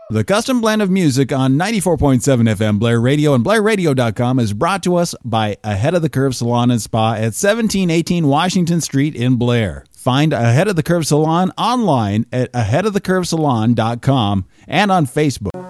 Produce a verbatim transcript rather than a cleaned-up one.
The Custom Blend of Music on ninety-four point seven F M Blair Radio and Blair Radio dot com is brought to us by Ahead of the Curve Salon and Spa at seventeen eighteen Washington Street in Blair. Find Ahead of the Curve Salon online at ahead of the curve salon dot com and on Facebook.